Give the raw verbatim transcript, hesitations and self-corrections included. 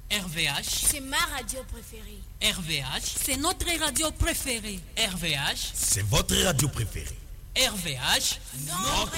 R V H, c'est ma radio préférée. R V H, c'est notre radio préférée. R V H, c'est votre radio préférée. R V H, non.